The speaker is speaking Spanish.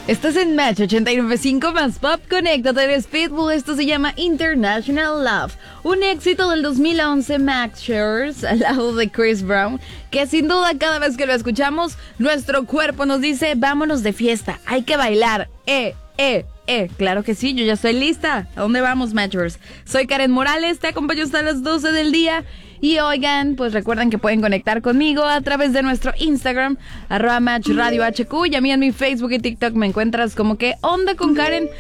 Estás en Match 89.5 más Pop. Conéctate de Pitbull. Esto se llama International Love. Un éxito del 2011, Max Shares, al lado de Chris Brown, que sin duda cada vez que lo escuchamos, nuestro cuerpo nos dice, vámonos de fiesta, hay que bailar. Claro que sí, yo ya estoy lista. ¿A dónde vamos, Matchers? Soy Karen Morales, te acompaño hasta las 12 del día. Y oigan, pues recuerden que pueden conectar conmigo a través de nuestro Instagram, @MatchRadioHQ, y a mí en mi Facebook y TikTok me encuentras como que Onda con Karen.